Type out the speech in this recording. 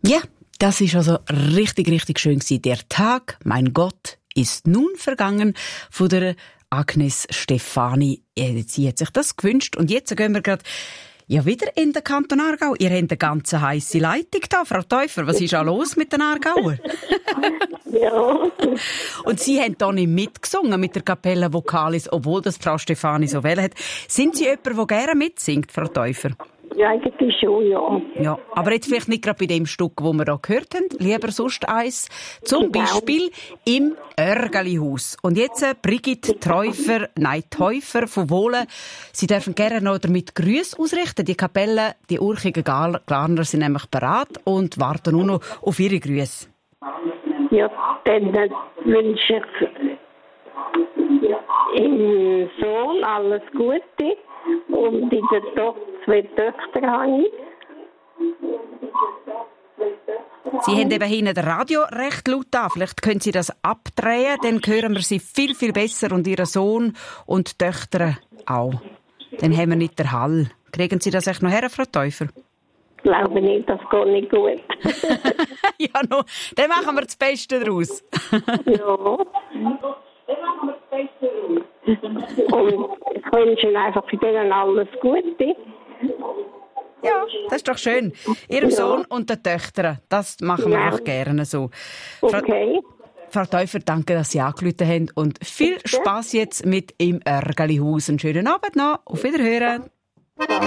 Ja, das ist also richtig, richtig schön gewesen. Der Tag, mein Gott, ist nun vergangen von der Agnes Stefani. Sie hat sich das gewünscht. Und jetzt gehen wir gerade wieder in den Kanton Aargau. Ihr habt eine ganz heisse Leitung da, Frau Täufer. Was ist auch los mit den Aargauer? Ja. Und Sie haben da nicht mitgesungen mit der Kapelle Vocalis, obwohl das Frau Stefani so wählen hat. Sind Sie jemand, der gerne mitsingt, Frau Täufer? Ja, eigentlich schon, ja. Ja, aber jetzt vielleicht nicht gerade bei dem Stück, wo wir da gehört haben. Lieber sonst eins. Zum Beispiel im Örgelihaus. Und jetzt Brigitte Täufer von Wohlen. Sie dürfen gerne noch damit Grüße ausrichten. Die Kapelle, die urchigen Glarner sind nämlich bereit und warten nur noch auf Ihre Grüße. Ja, dann wünsche ich im Sohn alles Gute und in der Tochter 2 Töchter habe ich. Sie haben eben hinten das Radio recht laut an. Vielleicht können Sie das abdrehen, dann hören wir Sie viel, viel besser und Ihren Sohn und die Töchter auch. Dann haben wir nicht den Hall. Kriegen Sie das echt noch her, Frau Täufer? Ich glaube nicht, das geht nicht gut. Ja, no, dann machen wir das Beste daraus. Ja. Und ich wünsche Ihnen einfach für denen alles Gute. Ja, das ist doch schön. Ihrem Sohn und den Töchtern. Das machen wir auch gerne so. Okay. Frau Täufer, danke, dass Sie angerufen haben. Und viel Spass jetzt mit im Örgelihaus. Einen schönen Abend noch. Auf Wiederhören.